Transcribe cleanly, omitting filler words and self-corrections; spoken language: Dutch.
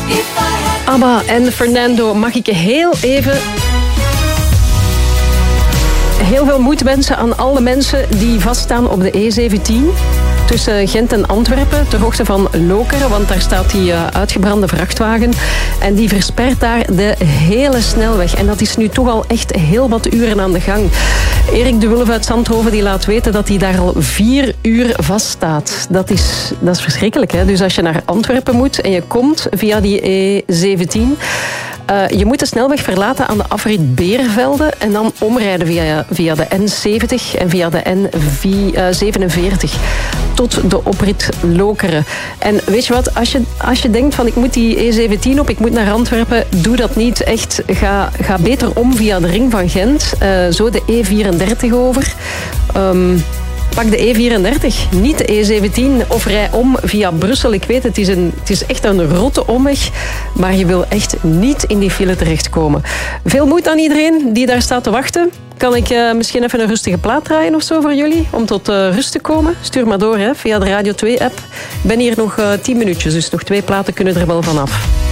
ABBA en Fernando, mag ik heel even heel veel moed wensen aan alle mensen die vaststaan op de E17 tussen Gent en Antwerpen, ter hoogte van Lokeren, want daar staat die uitgebrande vrachtwagen en die verspert daar de hele snelweg. En dat is nu toch al echt heel wat uren aan de gang. Erik de Wulf uit Zandhoven die laat weten dat hij daar al 4 uur vaststaat. Dat is verschrikkelijk, hè? Dus als je naar Antwerpen moet en je komt via die E17... je moet de snelweg verlaten aan de afrit Beervelde en dan omrijden via de N70 en via de N47 tot de oprit Lokeren. En weet je wat, als je denkt van ik moet die E17 op, ik moet naar Antwerpen, doe dat niet. Echt, ga beter om via de ring van Gent, zo de E34 over. Pak de E34, niet de E17 of rij om via Brussel. Ik weet, het is echt een rotte omweg, maar je wil echt niet in die file terechtkomen. Veel moed aan iedereen die daar staat te wachten. Kan ik misschien even een rustige plaat draaien of zo voor jullie, om tot rust te komen? Stuur maar door via de Radio 2-app. Ik ben hier nog 10 minuutjes, dus nog 2 platen kunnen er wel vanaf.